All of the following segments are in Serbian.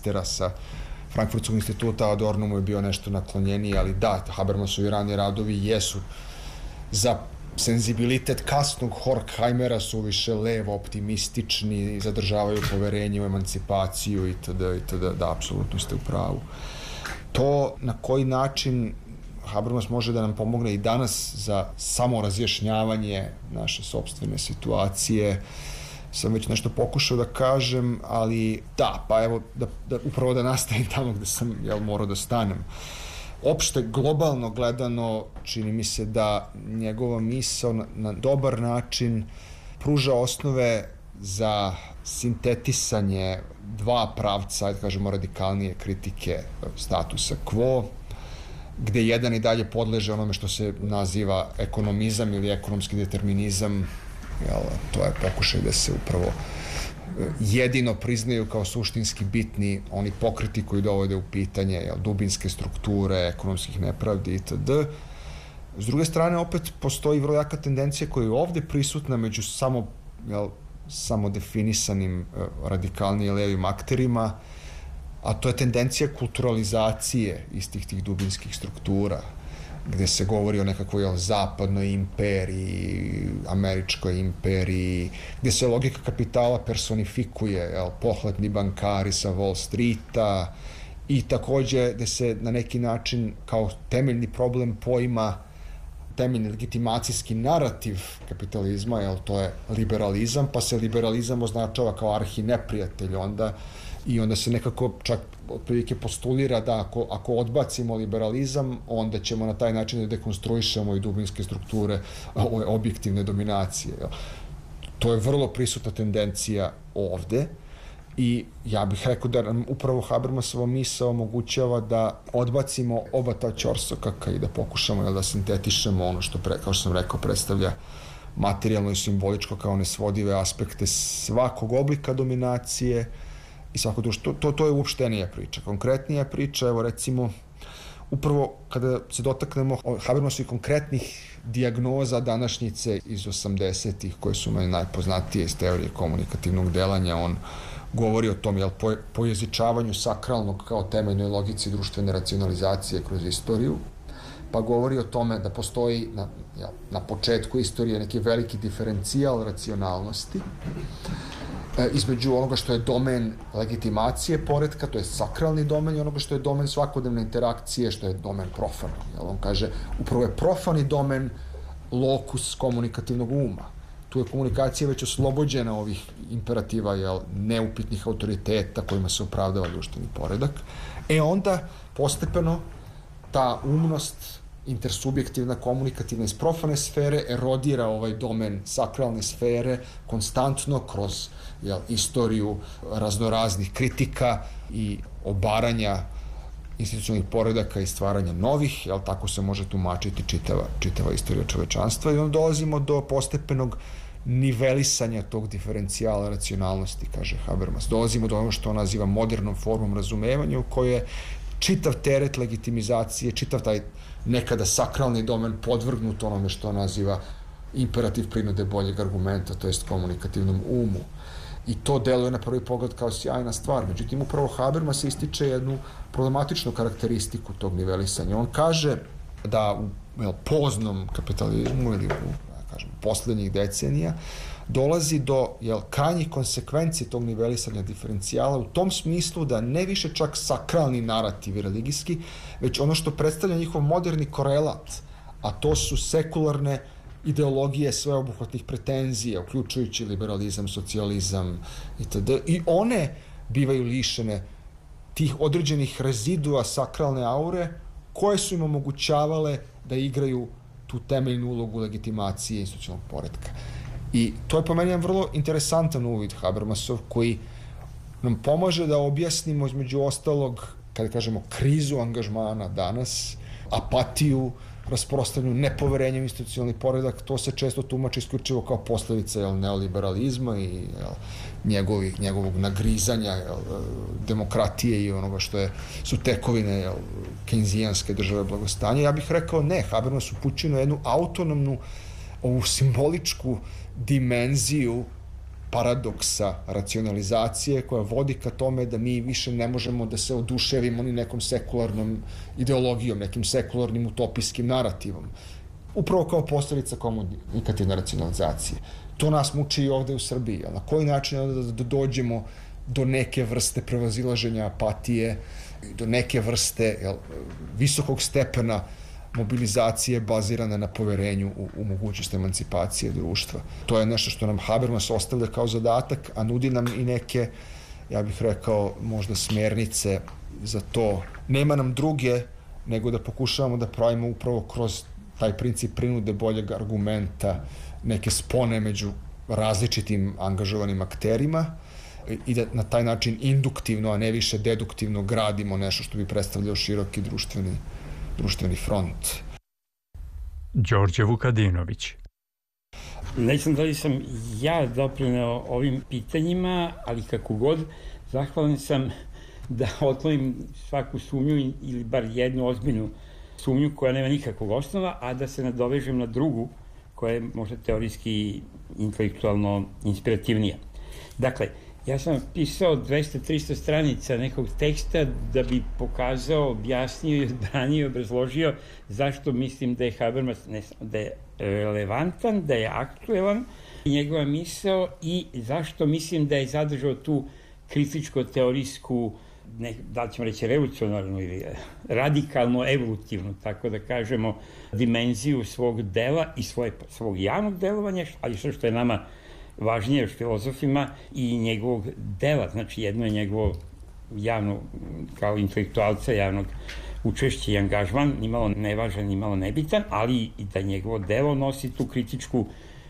mastera sa Frankfurtskog instituta, Adorno mu je bio nešto naklonjeniji, ali da, Habermasovi rani radovi jesu za senzibilitet kasnog Horkheimera su više levo, optimistični, zadržavaju poverenje u emancipaciju itd. Da, apsolutno ste u pravu. To na koji način Habermas može da nam pomogne i danas za samorazjašnjavanje naše sopstvene situacije, sam već nešto pokušao da kažem, ali da, pa evo, upravo da nastavim tamo gde sam morao da stanem. Opšte, globalno gledano, čini mi se da njegova misao na dobar način pruža osnove za sintetisanje dva pravca, da kažemo, radikalnije kritike statusa quo, gde jedan i dalje podleže onome što se naziva ekonomizam ili ekonomski determinizam. To je pokušaj da se upravo jedino priznaju kao suštinski bitni oni pokreti koji dovode u pitanje dubinske strukture, ekonomskih nepravdi itd. S druge strane, opet postoji vrlo jaka tendencija koja je ovde prisutna među samodefinisanim radikalnije levim akterima, a to je tendencija kulturalizacije istih tih dubinskih struktura, gde se govori o nekakvoj zapadnoj imperiji, američkoj imperiji, gde se logika kapitala personifikuje, pohlepni bankari sa Wall Streeta, i takođe gde se na neki način kao temeljni problem poima temeljni legitimacijski narativ kapitalizma, to je liberalizam, pa se liberalizam označava kao arhineprijatelj onda, i onda se nekako čak otprilike postulira da ako odbacimo liberalizam, onda ćemo na taj način da dekonstruišemo i dubinske strukture ove objektivne dominacije. To je vrlo prisutna tendencija ovde i ja bih rekao da nam upravo Habermasova misao omogućava da odbacimo oba ta ćorsokaka i da pokušamo da sintetišemo ono što, kao što sam rekao, predstavlja materijalno i simboličko kao nesvodive aspekte svakog oblika dominacije i svako društvo. To je uopštenija priča. Konkretnija priča, evo recimo, upravo kada se dotaknemo Habermasovih konkretnih dijagnoza današnjice iz 80-ih, koje su meni najpoznatije iz teorije komunikativnog delanja, on govori o tom pojezičavanju sakralnog kao temeljnoj logici društvene racionalizacije kroz istoriju, pa govori o tome da postoji na početku istorije neki veliki diferencijal racionalnosti između onoga što je domen legitimacije poretka, to je sakralni domen, i onoga što je domen svakodnevne interakcije, što je domen profana. On kaže, upravo je profani domen lokus komunikativnog uma. Tu je komunikacija već oslobođena ovih imperativa, neupitnih autoriteta kojima se opravdava društveni poredak. Onda postepeno ta umnost intersubjektivna, komunikativna iz profane sfere erodira ovaj domen sakralne sfere konstantno kroz istoriju raznoraznih kritika i obaranja institucionalnih poredaka i stvaranja novih, tako se može tumačiti čitava istorija čovečanstva, i onda dolazimo do postepenog nivelisanja tog diferencijala racionalnosti, kaže Habermas. Dolazimo do ono što on naziva modernom formom razumevanja, u kojoj je čitav teret legitimizacije, čitav taj nekada sakralni domen podvrgnut onome što on naziva imperativ prinude boljeg argumenta, to jest komunikativnom umu. I to deluje na prvi pogled kao sjajna stvar. Međutim, upravo Habermas ističe jednu problematičnu karakteristiku tog nivelisanja. On kaže da u poznom kapitalizmu ili u poslednjih decenija dolazi do krajnjih konsekvenci tog nivelisanja diferencijala u tom smislu da ne više čak sakralni narativ i religijski, već ono što predstavlja njihov moderni korelat, a to su sekularne ideologije sveobuhvatnih pretenzija, uključujući liberalizam, socijalizam itd. I one bivaju lišene tih određenih rezidua sakralne aure koje su im omogućavale da igraju tu temeljnu ulogu legitimacije institucionalnog poretka. I to je po meni jedan vrlo interesantan uvid Habermasov koji nam pomaže da objasnimo između ostalog, kada kažemo krizu angažmana danas, apatiju, rasprostranju nepoverenja u institucionalni poredak, to se često tumači isključivo kao posledica neoliberalizma i njegovog nagrizanja demokratije i onoga što su tekovine kejnzijanske države blagostanja. Ja bih rekao ne, Habermas upućuje na jednu autonomnu, ovu simboličku dimenziju paradoksa racionalizacije koja vodi ka tome da mi više ne možemo da se oduševimo ni nekom sekularnom ideologijom, nekim sekularnim utopijskim narativom. Upravo kao posledica komunikativne racionalizacije. To nas muči i ovde u Srbiji. Na koji način da dođemo do neke vrste prevazilaženja apatije, do neke vrste visokog stepena mobilizacije bazirane na poverenju u mogućnost emancipacije društva. To je nešto što nam Habermas ostavlja kao zadatak, a nudi nam i neke, ja bih rekao, možda smernice za to. Nema nam druge nego da pokušavamo da pravimo upravo kroz taj princip prinude boljeg argumenta neke spone među različitim angažovanim akterima i da na taj način induktivno, a ne više deduktivno gradimo nešto što bi predstavljao široki društveni front. Đorđe Vukadinović. Ne znam da li sam ja doprineo ovim pitanjima, ali kako god, zahvalan sam da otklonim svaku sumnju ili bar jednu ozbiljnu sumnju koja nema nikakvog osnova, a da se nadovežem na drugu koja je možda teorijski i intelektualno inspirativnija. Dakle, ja sam pisao 200-300 stranica nekog teksta da bi pokazao, objasnio i odbranio i obrazložio zašto mislim da je Habermas da je relevantan, da je aktuelan i njegova misao i zašto mislim da je zadržao tu kritičko-teorijsku, da li ćemo reći revolucionarnu ili radikalno evolutivnu, tako da kažemo, dimenziju svog dela i svog javnog delovanja, ali što je nama važnije još filozofima i njegovog dela, znači jedno je njegovo javno, kao intelektualca javnog učešća i angažman, nimalo nevažan, nimalo nebitan, ali i da njegovo delo nosi tu kritičku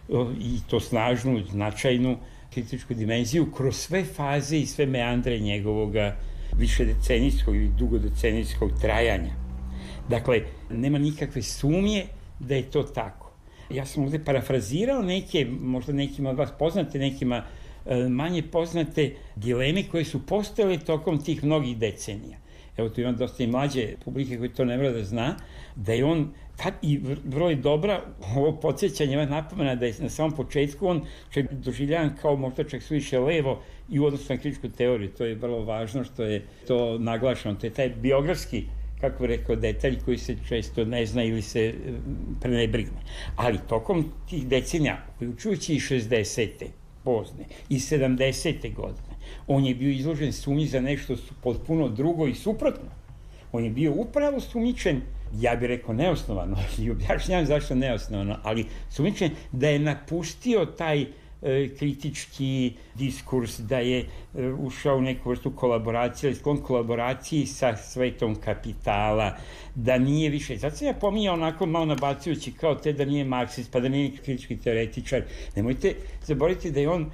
i to snažnu, značajnu kritičku dimenziju kroz sve faze i sve meandre njegovog višedecenijskog ili dugodecenijskog trajanja. Dakle, nema nikakve sumnje da je to tako. Ja sam ovde parafrazirao neke, možda nekima od vas poznate, nekima manje poznate dileme koje su postojale tokom tih mnogih decenija. Evo tu imam dosta i mlađe publike koji to ne mora da zna, da je on, i vrlo je dobra ovo podsjećanje, ova napomena da je na samom početku on doživljavan kao možda čak suviše levo i u odnosu na kritičku teoriju. To je vrlo važno što je to naglašeno. To je taj biografski, kako bih rekao, detalj koji se često ne zna ili se prenebrigne. Ali tokom tih decenija, uključujući i 60. pozne i 70. godine, on je bio izložen sumnji za nešto potpuno drugo i suprotno. On je bio upravo sumnjičen, ja bih rekao neosnovano, i objašnjavam zašto neosnovano, ali sumnjičen da je napustio taj kritički diskurs, da je ušao u neku vrstu kolaboracije, sklon kolaboraciji sa svetom kapitala, da nije više, zato sam ja pominjao onako malo nabacujući kao te da nije marksist, pa da nije kritički teoretičar. Nemojte zaboraviti da je on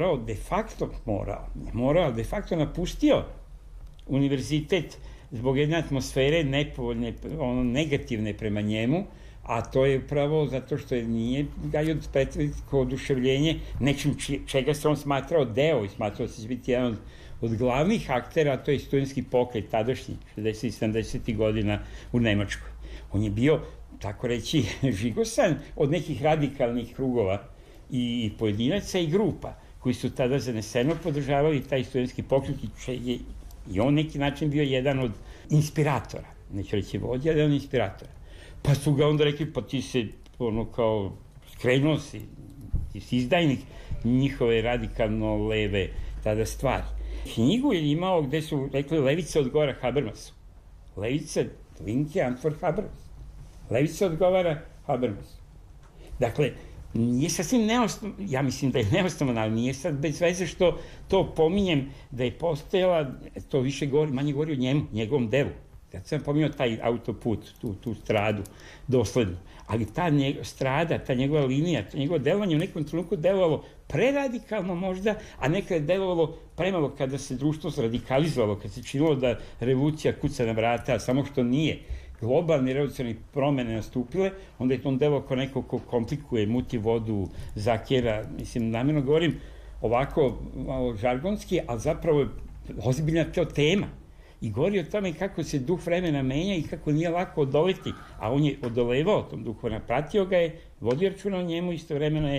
de facto napustio univerzitet zbog jedne atmosfere nepovoljne, negativne prema njemu, a to je upravo zato što nije gajio pretveliko oduševljenje nečim čega se on smatrao deo i smatrao se će biti jedan od glavnih aktera, a to je studentski pokret tadašnji, 60. i 70. godina u Nemačkoj. On je bio, tako reći, žigosan od nekih radikalnih krugova i pojedinaca i grupa koji su tada zaneseno podržavali taj studentski pokret i on neki način bio jedan od inspiratora, neću reći vođa, jedan od inspiratora. Pa su ga onda rekli, pa ti se ono kao skrenuo si, ti si izdajnik njihove radikalno leve tada stvari. Knjigu je imao gde su rekli Levica odgovara Habermasu. Levica, Linke, Antwort Habermas. Levica odgovara Habermasu. Dakle, nije sasvim neosnovno, ja mislim da je neosnovno, ali nije sad bez veze što to pominjem da je postojala, to više govori, manje govori o njemu, njegovom delu. Ja sam pominjao taj autoput, tu stradu, dosledno. Ali ta strada, ta njegova linija, to njegovo delovanje u nekom trenutku delovalo preradikalno možda, a nekada je delovalo premalo kada se društvo radikalizovalo, kad se činilo da revolucija kuca na vrata, samo što nije globalne revolucionarne promene nastupile, onda je to delovalo kao neko ko komplikuje, muti vodu, zakera, mislim, namjerno govorim ovako malo žargonski, ali zapravo je ozbiljna to tema. I govori o tome kako se duh vremena menja i kako nije lako odoleti, a on je odolevao tom duhu, napratio ga je, vodio računa o njemu, istovremeno je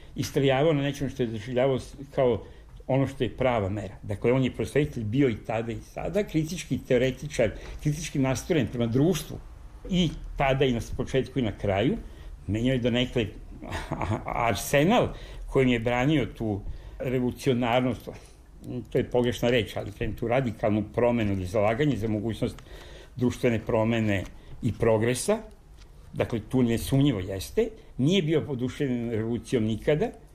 istrajavao na nečem što je doživljavao kao ono što je prava mera. Dakle, on je prosvetitelj bio i tada i sada, kritički teoretičar, kritički nastrojen prema društvu i tada i na početku i na kraju. Menjao je donekle arsenal kojim je branio tu revolucionarnost, to je pogrešna reč, ali tu radikalnu promenu ili zalaganje za mogućnost društvene promene i progresa. Dakle, tu nesumnjivo jeste. Nije bio poduševljen revolucijom nikada,